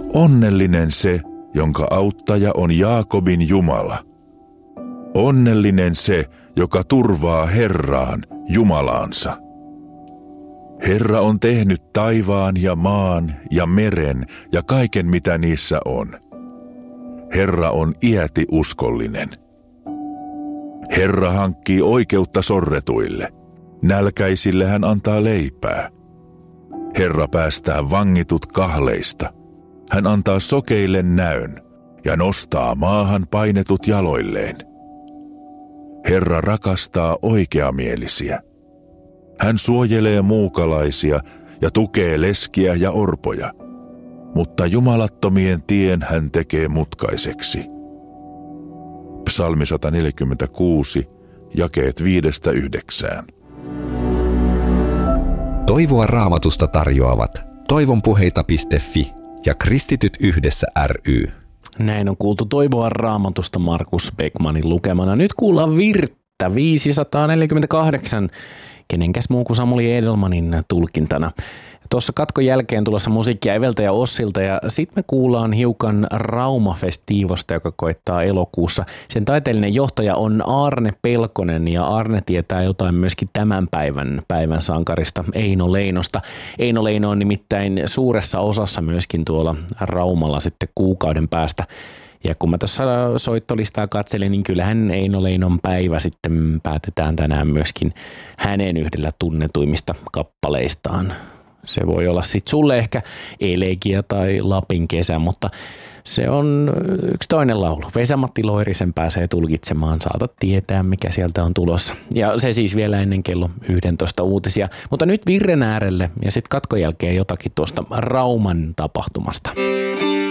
Onnellinen se, jonka auttaja on Jaakobin Jumala. Onnellinen se, joka turvaa Herraan, Jumalaansa. Herra on tehnyt taivaan ja maan ja meren ja kaiken, mitä niissä on. Herra on iäti uskollinen. Herra hankkii oikeutta sorretuille. Nälkäisille hän antaa leipää. Herra päästää vangitut kahleista. Hän antaa sokeille näön ja nostaa maahan painetut jaloilleen. Herra rakastaa oikeamielisiä. Hän suojelee muukalaisia ja tukee leskiä ja orpoja, mutta jumalattomien tien hän tekee mutkaiseksi. Psalmi 146, jakeet 5-9. Toivoa Raamatusta tarjoavat toivonpuheita.fi ja Kristityt yhdessä ry. Näin on kuultu Toivoa Raamatusta Markus Beckmanin lukemana. Nyt kuullaan Virttä 548, kenenkäs muu kuin Samuli Edelmanin tulkintana. Tuossa katkon jälkeen tulossa musiikkia Eveltä ja Ossilta ja sitten me kuullaan hiukan Rauma-festiivosta, joka koittaa elokuussa. Sen taiteellinen johtaja on Aarne Pelkonen ja Aarne tietää jotain myöskin tämän päivän sankarista Eino Leinosta. Eino Leino on nimittäin suuressa osassa myöskin tuolla Raumalla sitten kuukauden päästä. Ja kun mä tuossa soittolistaa katselin, niin kyllähän Eino Leinon päivä sitten päätetään tänään myöskin hänen yhdellä tunnetuimmista kappaleistaan. Se voi olla sitten sulle ehkä Elegia tai Lapin kesä, mutta se on yksi toinen laulu. Vesa-Matti Loirisen pääsee tulkitsemaan, saatat tietää mikä sieltä on tulossa. Ja se siis vielä ennen kello 11 uutisia. Mutta nyt virren äärelle ja sitten katkon jälkeen jotakin tuosta Rauman tapahtumasta.